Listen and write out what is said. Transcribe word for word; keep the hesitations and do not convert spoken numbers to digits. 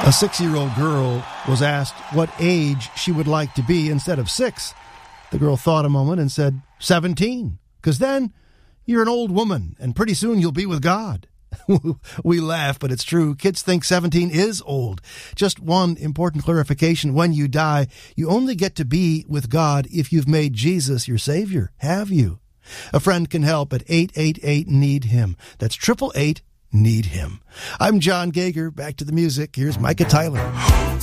A six-year-old girl was asked what age she would like to be instead of six. The girl thought a moment and said, seventeen, because then you're an old woman, and pretty soon you'll be with God. We laugh, but it's true. Kids think seventeen is old. Just one important clarification. When you die, you only get to be with God if you've made Jesus your Savior. Have you? A friend can help at eight eight eight, need him. That's eight eight eight, need him. I'm John Gager. Back to the music. Here's Micah Tyler.